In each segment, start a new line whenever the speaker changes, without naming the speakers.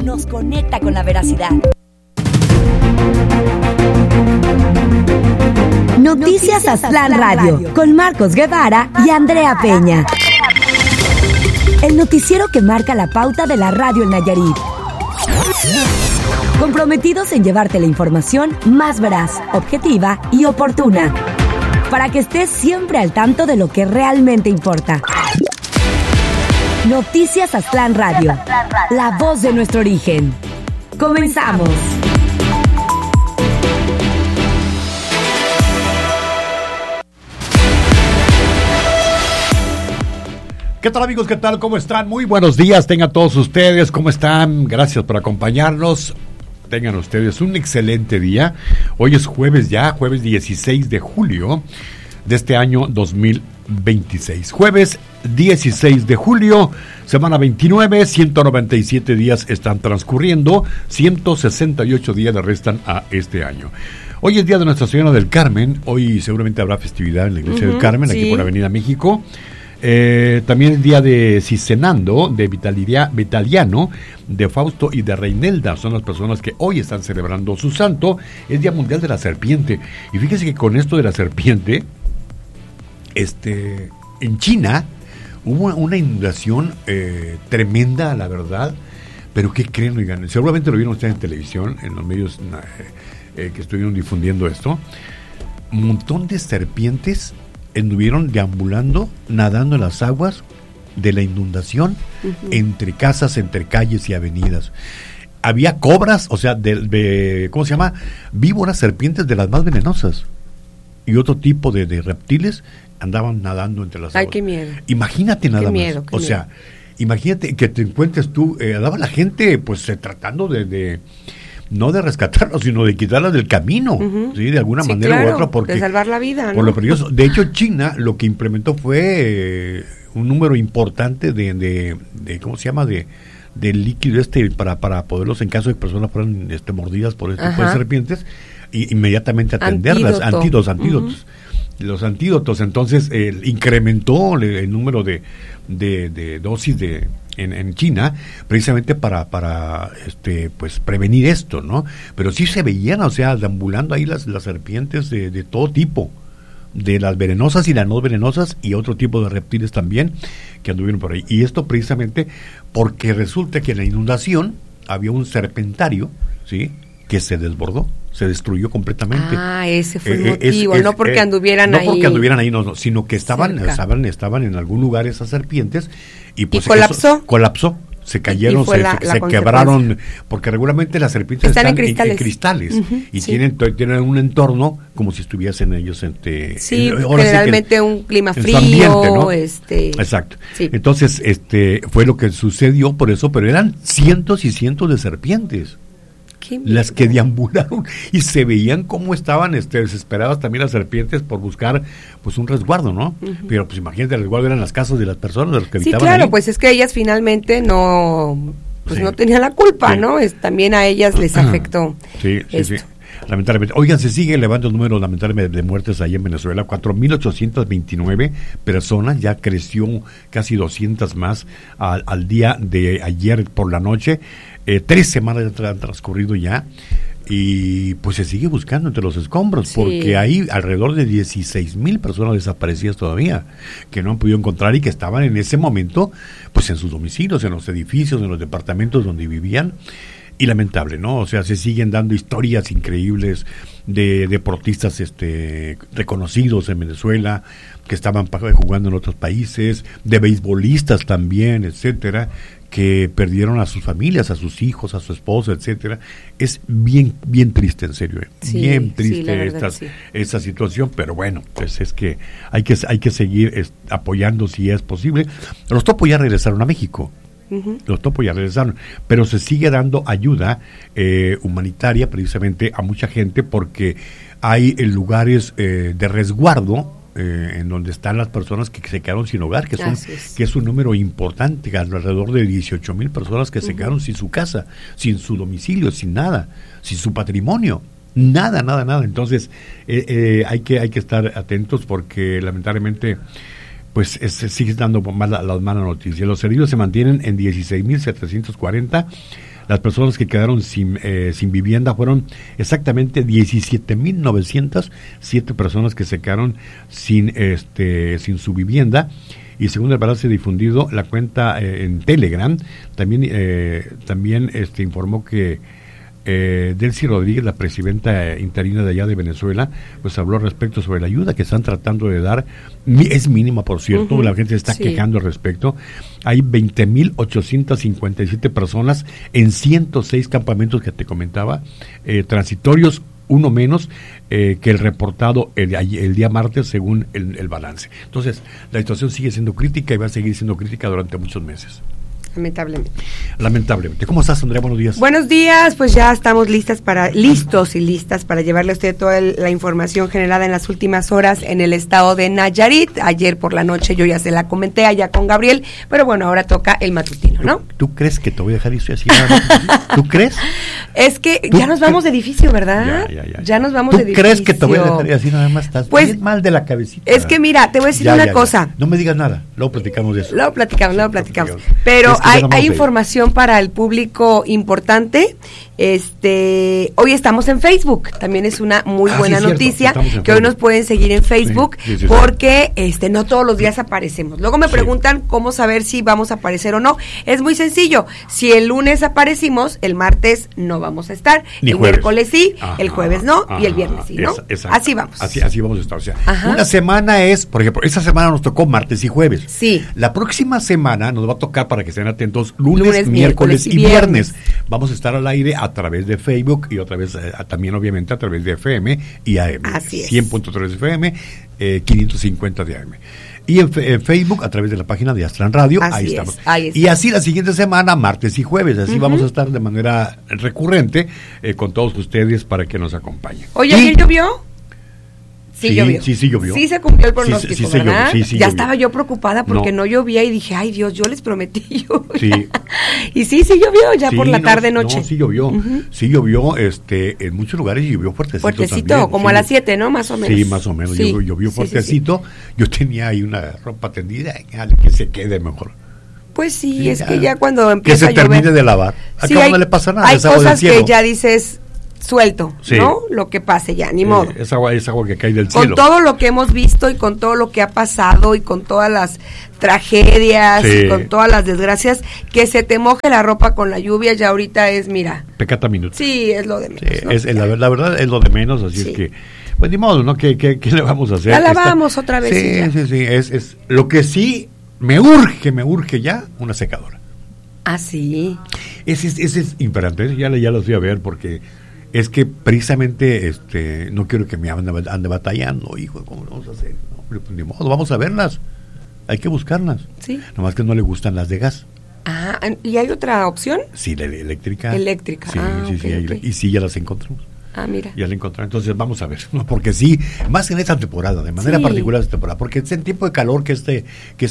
nos conecta con la veracidad. Noticias Aztlán Radio, con Marcos Guevara y Andrea Peña. El noticiero que marca la pauta de la radio en Nayarit. Comprometidos en llevarte la información más veraz, objetiva y oportuna, para que estés siempre al tanto de lo que realmente importa. Noticias Aztlán Radio, la voz de nuestro origen. Comenzamos.
¿Qué tal, amigos? ¿Qué tal? ¿Cómo están? Muy buenos días, tengan todos ustedes. ¿Cómo están? Gracias por acompañarnos. Tengan ustedes un excelente día. Hoy es jueves 16 de julio de este año 2026. Jueves 16 de julio, semana 29, 197 días están transcurriendo, 168 días le restan a este año. Hoy es día de Nuestra Señora del Carmen. Hoy seguramente habrá festividad en la Iglesia del Carmen, aquí por Avenida México. También el día de Cicenando, de Vitaliano, de Fausto y de Reinelda son las personas que hoy están celebrando su santo. Es Día Mundial de la Serpiente. Y fíjense que con esto de la serpiente, en China hubo una inundación tremenda, la verdad. Pero ¿qué creen? Oigan, seguramente lo vieron ustedes en televisión, en los medios que estuvieron difundiendo esto. Un montón de serpientes anduvieron deambulando, nadando en las aguas de la inundación, entre casas, entre calles y avenidas. Había cobras, o sea, ¿cómo se llama? Víboras, serpientes de las más venenosas. Y otro tipo de reptiles andaban nadando entre las aguas.
Ay, qué miedo.
Imagínate nada más. O sea, imagínate que te encuentres tú, andaba la gente pues tratando de no de rescatarlos, sino de quitarlas del camino, ¿sí? De alguna manera u otra, porque
de salvar la vida, ¿no?
Por lo peligroso. De hecho, China lo que implementó fue un número importante de ¿cómo se llama? De líquido para poderlos, en caso de que personas fueran mordidas por este tipo de serpientes, y inmediatamente atenderlas. Antídotos. Los antídotos. Entonces incrementó el número de dosis en China, precisamente para pues prevenir esto, ¿no? Pero sí se veían, o sea, deambulando ahí las serpientes de todo tipo, de las venenosas y las no venenosas, y otro tipo de reptiles también que anduvieron por ahí. Y esto precisamente porque resulta que en la inundación había un serpentario, ¿sí?, que se desbordó, se destruyó completamente.
Ese fue el motivo, no porque anduvieran ahí.
No porque anduvieran ahí, no, sino que estaban en algún lugar esas serpientes y pues colapsó. Se cayeron, se quebraron, porque regularmente las serpientes están en cristales y tienen un entorno como si estuviesen ellos
generalmente un clima frío,
ambiente, ¿no?
Exacto. Sí.
Entonces, fue lo que sucedió por eso, pero eran cientos y cientos de serpientes las que deambularon y se veían cómo estaban desesperadas también las serpientes por buscar pues un resguardo, ¿no? Pero pues imagínate, el resguardo eran las casas de las personas, de los que habitaban ahí.
Pues es que ellas finalmente no tenían la culpa, ¿no? También a ellas les afectó esto. Sí. Lamentablemente. Oigan, se sigue elevando el número lamentablemente de muertes ahí en Venezuela, 4,829 personas, ya creció casi 200 más al día de ayer por la noche. 3 semanas ya han transcurrido ya, y pues se sigue buscando entre los escombros, porque hay alrededor de 16,000 personas desaparecidas todavía, que no han podido encontrar y que estaban en ese momento pues en sus domicilios, en los edificios, en los departamentos donde vivían. Y lamentable, ¿no? O sea, se siguen dando historias increíbles de deportistas reconocidos en Venezuela, que estaban jugando en otros países, de beisbolistas también, etcétera, que perdieron a sus familias, a sus hijos, a su esposa, etcétera. Es bien triste, en serio, bien triste esta situación, pero bueno, pues es que hay que seguir apoyando si es posible. Los Topo ya regresaron a México. Los Topo ya regresaron, pero se sigue dando ayuda humanitaria precisamente a mucha gente, porque hay lugares de resguardo en donde están las personas que se quedaron sin hogar, que es un número importante, alrededor de 18,000 personas que se quedaron sin su casa, sin su domicilio, sin nada, sin su patrimonio. Nada. Entonces hay que estar atentos, porque lamentablemente pues sigue dando las malas noticias. Los heridos se mantienen en 16,740,
Las personas que quedaron sin vivienda fueron exactamente 17,907 personas que se quedaron sin su vivienda. Y según el balance difundido, la cuenta en Telegram también informó que Delcy Rodríguez, la presidenta interina de allá de Venezuela, pues habló respecto sobre la ayuda que están tratando de dar. Es mínima, por cierto, la gente se está quejando al respecto. Hay 20,857 personas en 106 campamentos que te comentaba, transitorios, uno menos que el reportado el día martes, según el balance. Entonces, la situación sigue siendo crítica y va a seguir siendo crítica durante muchos meses. Lamentablemente. ¿Cómo estás, Andrea? Buenos días.
Buenos días, pues ya estamos listos y listas para llevarle a usted toda la información generada en las últimas horas en el estado de Nayarit. Ayer por la noche yo ya se la comenté allá con Gabriel, pero bueno, ahora toca el matutino, ¿no?
¿Tú crees que te voy a dejar esto así? ¿Tú crees?
Es que ya nos vamos de edificio, ¿verdad? Ya nos vamos de edificio.
¿Tú crees que te voy a dejar así nada más? Estás bien mal de la cabecita.
Es que mira, te voy a decir una cosa.
No me digas nada, luego platicamos de eso.
Luego platicamos. Pero hay información para el público importante. Hoy estamos en Facebook, también es una muy buena noticia que hoy nos pueden seguir en Facebook, porque no todos los días aparecemos. Luego me preguntan cómo saber si vamos a aparecer o no. Es muy sencillo, si el lunes aparecimos, el martes no vamos a estar, el miércoles sí, el jueves no, y el viernes sí, ¿no? Así vamos.
Así vamos a estar. O sea, una semana es, por ejemplo, esta semana nos tocó martes y jueves.
Sí.
La próxima semana nos va a tocar, para que estén atentos, lunes, miércoles y viernes. Vamos a estar al aire a través de Facebook y otra vez también obviamente a través de FM y AM.
Así es.
100.3 FM, 550 de AM. Y en Facebook a través de la página de Astran Radio. Ahí estamos. Y así la siguiente semana, martes y jueves. Así vamos a estar de manera recurrente con todos ustedes para que nos acompañen.
Oye, ¿ayer llovió?
Sí, llovió. Sí llovió.
Sí se cumplió el pronóstico, ¿verdad?
Sí,
ya estaba yo preocupada porque no llovía y dije, ay Dios, yo les prometí lluvia.
Sí.
Y sí llovió ya por la tarde-noche.
No, sí llovió. Sí llovió, en muchos lugares llovió fuertecito también.
Como a las 7, ¿no? Más o menos.
Sí, más o menos. Llovió fuertecito. Yo tenía ahí una ropa tendida, que se quede mejor.
Pues sí, es que ya cuando empieza a llover.
Que se termine de lavar. Acá no le pasa nada.
Hay cosas que ya dices suelto, ¿no? Lo que pase ya, ni modo.
Es agua que cae del cielo.
Con todo lo que hemos visto y con todo lo que ha pasado y con todas las tragedias y con todas las desgracias, que se te moje la ropa con la lluvia ya ahorita es, mira.
Pecata minuto.
Sí, es lo de menos.
Sí, ¿no? La verdad es lo de menos, así es que, pues ni modo, ¿no? ¿Qué le vamos a hacer?
Ya la vamos otra vez.
Sí, es lo que sí me urge ya, una secadora.
Ah, sí.
Ese es imperante, ya lo fui a ver porque es que precisamente no quiero que me ande batallando, hijo, ¿cómo lo vamos a hacer? No, pues ni modo, vamos a verlas, hay que buscarlas.
Sí.
Nomás que no le gustan las de gas.
Ah, ¿y hay otra opción?
Sí, la eléctrica.
Sí,
okay. Y sí, ya las encontramos.
Ah, mira.
Ya la encontré. Entonces vamos a ver, ¿no? Porque sí, más en esta temporada, de manera particular esta temporada, porque es en tiempo de calor que es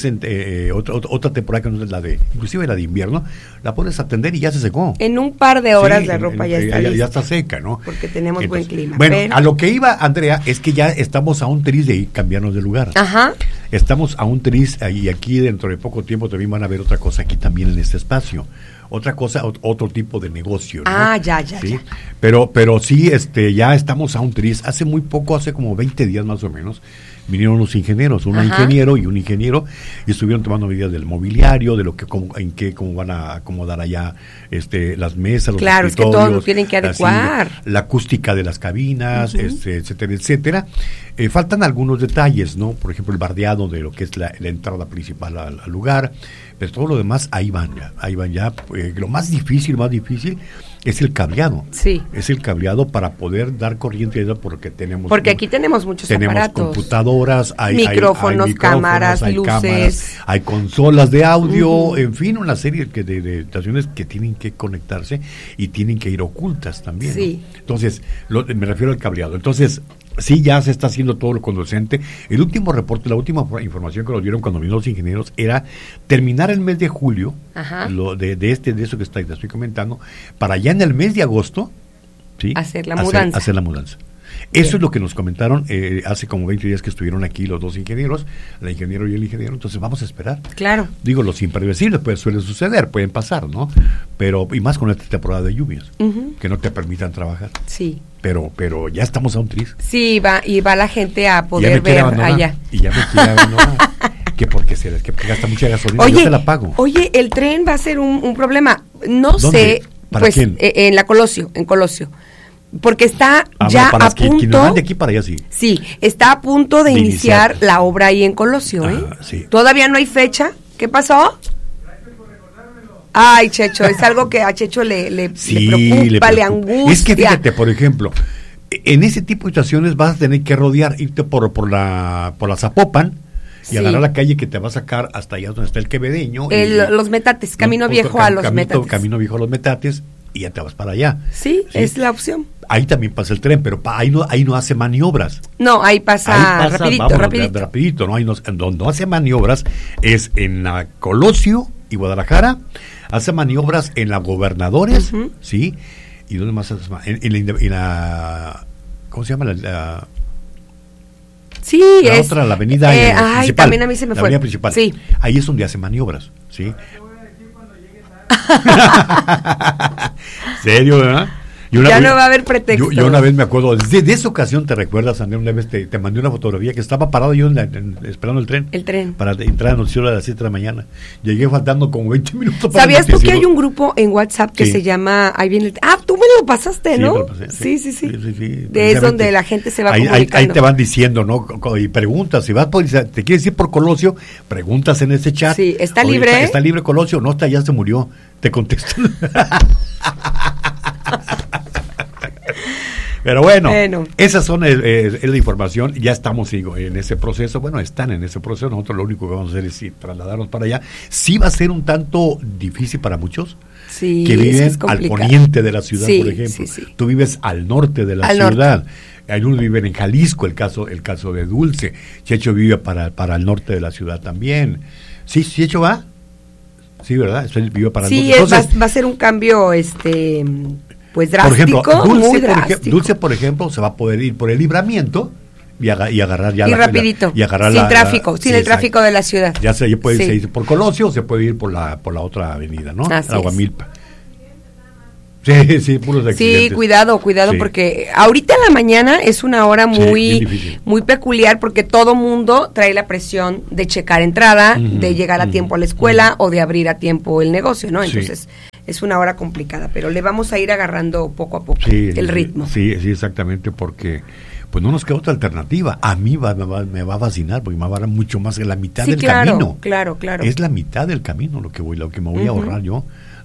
otra temporada que no es la de, inclusive la de invierno, la puedes atender y ya se secó.
En un par de horas la ropa ya está lista.
Ya está seca, ¿no?
Porque tenemos buen clima.
Bueno, a lo que iba, Andrea, es que ya estamos a un tris de cambiarnos de lugar.
Ajá.
Estamos a un tris, y aquí dentro de poco tiempo también van a ver otra cosa aquí también en este espacio. Otra cosa, otro tipo de negocio, ¿no?
Ah, ya.
Pero sí, ya estamos a un tris. Hace muy poco, hace como 20 días más o menos, vinieron los ingenieros, ingeniero y un ingeniero, y estuvieron tomando medidas del mobiliario, de lo que cómo van a acomodar allá las mesas, los
escritorios. Claro, es que todos lo tienen que adecuar.
La acústica de las cabinas, etcétera. Faltan algunos detalles, ¿no? Por ejemplo, el bardeado de lo que es la entrada principal al lugar, pero todo lo demás ahí van ya. Lo más difícil es el cableado.
Sí.
Es el cableado para poder dar corriente porque tenemos.
Porque aquí tenemos muchos aparatos.
Tenemos computadoras, hay
micrófonos, cámaras, luces.
Hay consolas de audio, en fin, una serie de estaciones que tienen que conectarse y tienen que ir ocultas también.
Sí.
¿No? Entonces, me refiero al cableado. Entonces, sí, ya se está haciendo todo lo conducente. El último reporte, la última información que nos dieron cuando vinieron los ingenieros era terminar el mes de julio, de eso que te estoy comentando, para ya en el mes de agosto, ¿sí?
Hacer la mudanza.
Eso es lo que nos comentaron hace como 20 días que estuvieron aquí los dos ingenieros, la ingeniero y el ingeniero, entonces vamos a esperar.
Claro.
Digo, los impredecibles pues suelen suceder, pueden pasar, ¿no? Pero, y más con esta temporada de lluvias, que no te permitan trabajar.
Sí.
Pero ya estamos a un tris.
Sí, va la gente a poder ver allá.
Y ya me quiere abandonar. que porque gasta mucha gasolina,
oye,
yo se la pago.
Oye, el tren va a ser un problema. No
¿Dónde?
sé,
¿Para
pues
quién?
En Colosio. Porque está ya
para
a punto.
Quien nos van de aquí para allá, sí.
Sí, está a punto de iniciar la obra ahí en Colosio,
sí.
Todavía no hay fecha. ¿Qué pasó? Ay, Checho, es algo que a Checho le preocupa, le angustia.
Es que fíjate, por ejemplo, en ese tipo de situaciones vas a tener que rodear, irte por la Zapopan y agarrar la calle que te va a sacar hasta allá donde está el Quevedeño.
Los Metates, Camino Viejo a los Metates.
Camino Viejo a los Metates y ya te vas para allá.
Sí, es la opción.
Ahí también pasa el tren, pero ahí no hace maniobras.
No, ahí pasa
rapidito. ¿No? Donde no hace maniobras es en la Colosio y Guadalajara, hace maniobras en la Gobernadores, ¿sí? ¿Y dónde más hace? En la ¿cómo se llama?
Sí,
la avenida principal.
También a mí se me
la
fue.
Avenida principal.
Sí.
Ahí es donde hace maniobras, ¿sí? ¿Serio, verdad?
Ya no va a haber pretexto.
Yo una vez me acuerdo, de esa ocasión, ¿te recuerdas, Andrea? Una vez te mandé una fotografía que estaba parado yo esperando el tren.
El tren.
Para entrar al noticiero a las 7 de la mañana. Llegué faltando como 20 minutos para
¿Sabías tú que hay un grupo en WhatsApp que se llama Ahí viene el tren? Tú me lo pasaste, ¿no? Sí. Es donde la gente se va comunicando.
Ahí te van diciendo, ¿no? Y preguntas, si vas te quieres ir por Colosio, preguntas en ese chat.
Sí, ¿está libre?
¿Está libre Colosio? No, ya se murió. Te contestan. Pero bueno, esas son es la información. Ya estamos en ese proceso. Bueno, están en ese proceso. Nosotros lo único que vamos a hacer es trasladarnos para allá. Sí va a ser un tanto difícil para muchos que viven al poniente de la ciudad, por ejemplo. Tú vives al norte de la ciudad. Algunos viven en Jalisco, el caso de Dulce. Checho vive para el norte de la ciudad también. Sí, Checho va. Sí, ¿verdad? Vive para el norte.
Entonces, va a ser un cambio pues drástico,
por ejemplo,
muy drástico.
Dulce, por ejemplo, se va a poder ir por el Libramiento y agarrar ya
rapidito, sin tráfico, sin el tráfico de la ciudad.
Ya se puede ir por Colosio, se puede ir por la otra avenida, ¿no? Aguamilpa. Sí, puros accidentes.
Sí, cuidado, porque ahorita en la mañana es una hora muy peculiar porque todo mundo trae la presión de checar entrada, de llegar a tiempo a la escuela o de abrir a tiempo el negocio, ¿no? Entonces es una hora complicada, pero le vamos a ir agarrando poco a poco el ritmo.
Sí, exactamente, porque pues no nos queda otra alternativa. A mí me va a fascinar porque me va a dar mucho más que la mitad del camino.
Claro.
Es la mitad del camino lo que me voy a ahorrar yo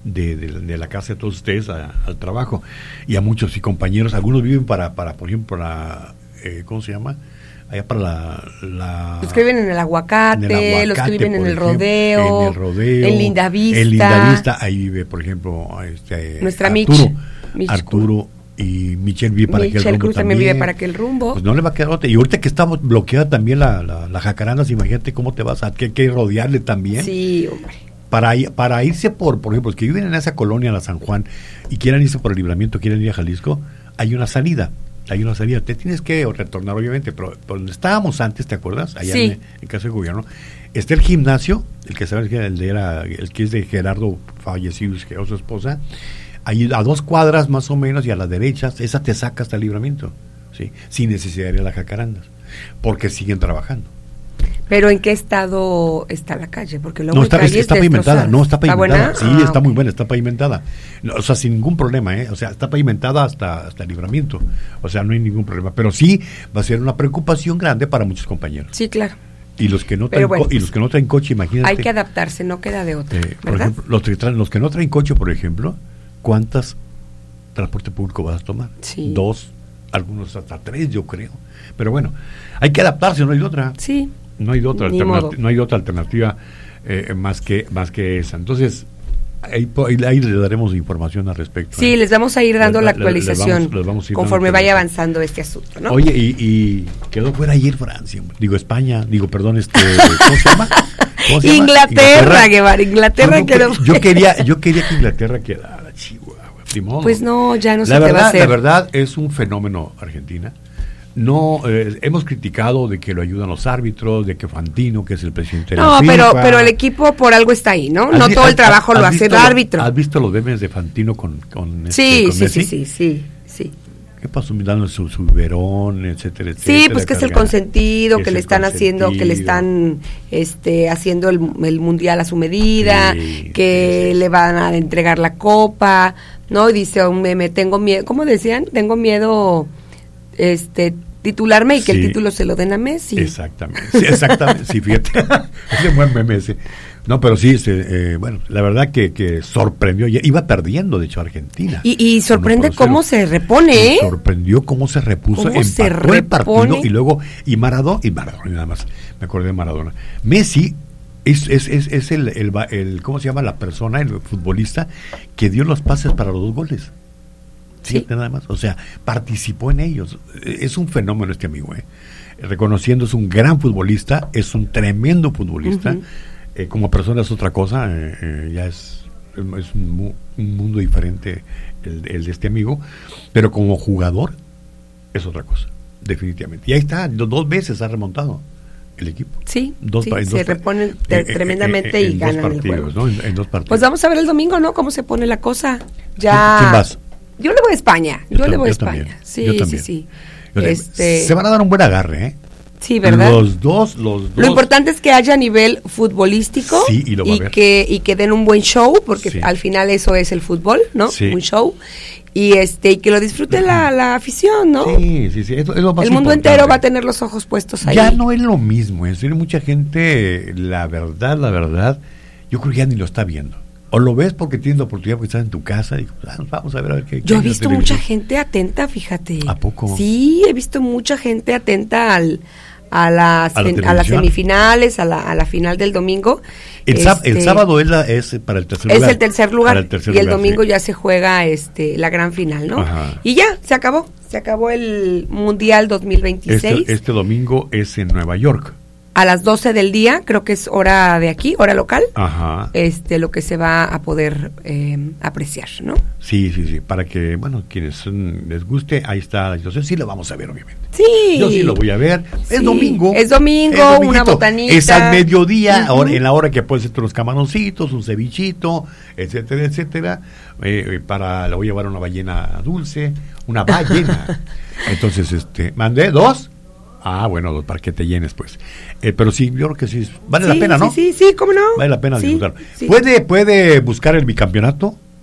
de la casa de todos ustedes al trabajo. Y a muchos compañeros, algunos viven para por ejemplo, ¿cómo se llama? Allá para
los que viven en el aguacate, los que viven en el rodeo, en Lindavista.
En Lindavista, ahí vive, por ejemplo,
nuestra
Arturo y Michelle vive para aquel rumbo
Cruz también vive para aquel rumbo.
Pues no le va a quedar otra. Y ahorita que estamos bloqueada también la Jacarandas, imagínate cómo te vas a que rodearle también.
Sí, hombre.
Para irse por ejemplo, los que viven en esa colonia, la San Juan, y quieran irse por el Libramiento, quieren ir a Jalisco, hay una salida. Te tienes que retornar, obviamente, pero donde estábamos antes, ¿te acuerdas? Allá en casa del gobierno, está el gimnasio, el que sabes que el que es de Gerardo fallecido, que era su esposa, ahí a 2 cuadras más o menos, y a las derechas, esa te saca hasta el Libramiento, ¿sí? Sin necesidad de ir a las Jacarandas, porque siguen trabajando.
¿Pero en qué estado está la calle? Porque luego
está pavimentada, está pavimentada.
¿Buena?
Sí, está muy buena, está pavimentada. No, o sea, sin ningún problema, O sea, está pavimentada hasta el Libramiento. O sea, no hay ningún problema. Pero sí va a ser una preocupación grande para muchos compañeros.
Sí, claro.
Y los que no traen coche, imagínate.
Hay que adaptarse, no queda de otra,
por ejemplo, los que no traen coche, por ejemplo, ¿cuántas transporte público vas a tomar?
Sí.
2, algunos hasta 3, yo creo. Pero bueno, hay que adaptarse, no hay otra.
Sí.
No hay otra alternativa más que esa. Entonces, ahí les daremos información al respecto.
Sí, les vamos a ir dando la actualización conforme vaya avanzando este asunto, ¿no?
Oye, y quedó fuera ayer Francia, España, ¿cómo se llama?
Inglaterra, Guevara, quedó
fuera. Yo quería que Inglaterra quedara, Chihuahua.
Pues no, ya no se te va a hacer.
La verdad es un fenómeno Argentina. no hemos criticado de que lo ayudan los árbitros, de que Fantino, que es el presidente de la FIFA.
No, pero el equipo por algo está ahí, ¿no? No todo el trabajo lo hace el árbitro.
¿Has visto los memes de Fantino con
sí,
Messi?
Sí.
¿Qué pasó mirando su biberón, etcétera?
Sí, pues que es el consentido, que le están haciendo, que le están haciendo el mundial a su medida, que le van a entregar la copa, ¿no? Y dice un meme, tengo miedo, ¿cómo decían? Tengo miedo titularme y que el título se lo den a Messi.
Exactamente, sí, fíjate. Es un buen meme ese. No, pero sí, bueno, la verdad que sorprendió, iba perdiendo, de hecho, Argentina.
Y sorprende cómo se repone,
sorprendió cómo se repuso, empató el partido y Maradona, nada más, me acordé de Maradona. Messi es el ¿cómo se llama? La persona, el futbolista que dio los pases para los 2 goles. Sí, nada más, o sea, participó en ellos. Es un fenómeno este amigo, reconociendo, es un gran futbolista, es un tremendo futbolista. Uh-huh. Como persona es otra cosa, ya es un mundo diferente el de este amigo, pero como jugador es otra cosa, definitivamente. Y ahí está, 2 veces ha remontado el equipo.
Sí, se reponen tremendamente y ganan el juego.
¿No? En 2 partidos.
Pues vamos a ver el domingo, ¿no? Cómo se pone la cosa. Ya.
¿Quién vas?
Yo le voy a España. Yo le voy a España.
También.
Sí.
Se van a dar un buen agarre, ¿eh?
Sí, ¿verdad?
Los dos.
Lo importante es que haya nivel futbolístico y que den un buen show, porque al final eso es el fútbol, ¿no? Sí. Un show. Y que lo disfrute la afición, ¿no?
Sí. Es lo más
el mundo entero va a tener los ojos puestos ahí.
Ya no es lo mismo, mucha gente, la verdad, yo creo que ya ni lo está viendo. O lo ves porque tienes la oportunidad porque estás en tu casa y vamos a ver qué.
Yo he visto mucha gente atenta, fíjate.
¿A poco?
Sí, he visto mucha gente atenta a las semifinales, a la final del domingo.
El sábado es para el tercer lugar.
Es el tercer lugar. Y el domingo ya se juega la gran final, ¿no? Ajá. Y ya, se acabó el Mundial 2026.
Este domingo es en Nueva York.
A las 12 del día, creo que es hora de aquí, hora local.
Ajá.
Lo que se va a poder apreciar, ¿no?
Sí, para que, quienes les guste, ahí está la situación. Sí lo vamos a ver, obviamente.
Sí.
Yo sí lo voy a ver. Sí. Es domingo,
una botanita.
Es al mediodía, en la hora que puedes hacer unos camaroncitos, un cevichito, etcétera. La voy a llevar una ballena dulce, una ballena. Entonces, mandé 2. Bueno, para que te llenes, pues. Pero sí, yo creo que sí, vale la pena, ¿no?
Sí, ¿cómo no?
Vale la pena disfrutar.
Sí.
¿Puede buscar el bicampeonato?